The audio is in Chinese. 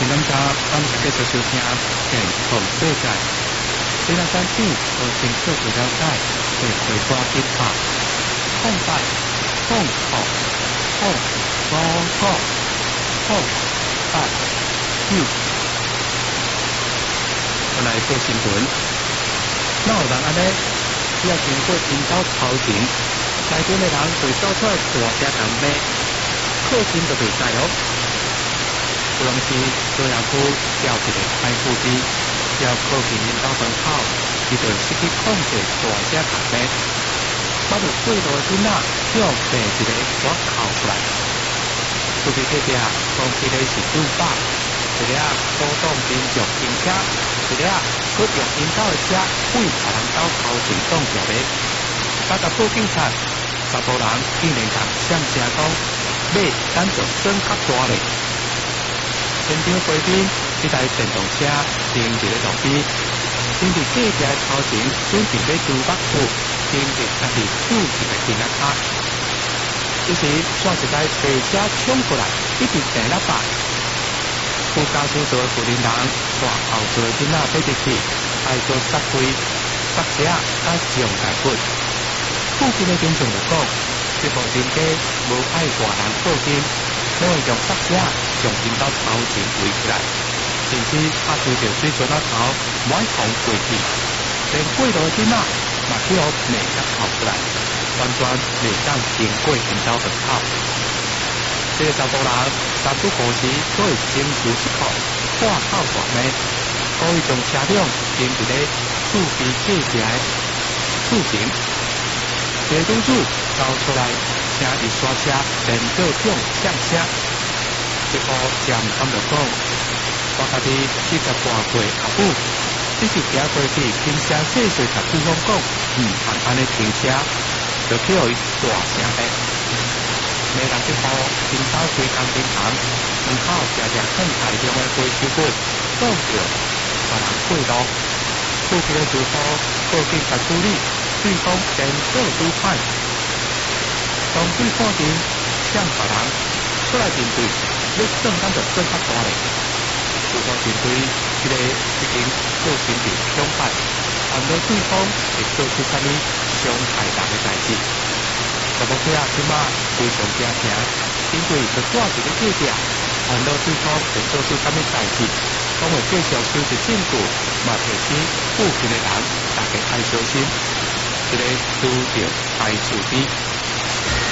感谢咱大家收听健康世界。虽然咱对和清楚不了解，会回挂紧拍，控制、控制、控制、我来做新闻。那有人安尼，只要经过引导操前，内边的人会走出来大声人骂，靠近就袂使哦。有当时做下夫调一个开腹机，只要靠近引导门口，伊就失去控制大声人骂。把着过路的囡仔叫第一个我靠出来。厝边隔壁讲起的是酒吧。一个鼓动民众停车，一个佮用引导的车为别人斗头前挡住的。甲达报警察，查甫人竟然共向车讲，马咱就耍较大咧。现场旁边一台电动车停伫咧路边，停伫隔壁的头前，准备要猪肉铺，停伫家己厝前的电脑卡。这时，煞一台白车冲过来，一直电喇叭。副驾驶座的负责人带后座的囡仔爬入去，挨做塞开、塞车甲上大骨。附近的民众就讲，这部真假无爱外人报警，因为用塞车将引导头前围起来，甚至拍出着水船仔头满空过去，连过路的囡仔嘛叫骂甲跑出来，完全袂当经过引导门口。这个查甫人三不五时都会情绪失控，破口大骂，故意将车辆停伫咧厝边隔壁的厝前。一个女子走出来，请伊刷车，连各种向车。这个站他们就讲，我家己40多岁阿母，只是行过去轻声细碎甲对方讲，通安尼停车，就叫伊大声骂。骂人一步，引导规工天堂，门口常常看大量的飞机骨，挡着别人过路。附近的住户报警甲处理，对方连做主派。当对看见向别人出来面对，要算咱就算较大咧。如果面对这个已经做成被伤害，倘若对方会做出啥物伤害人的代志。查某囝即马非常惊惊，因为就住伫咧隔壁，倘若对方会做出啥物代志，讲会继续收集证据，嘛提醒附近的人大家爱小心。一个拄着歹厝边。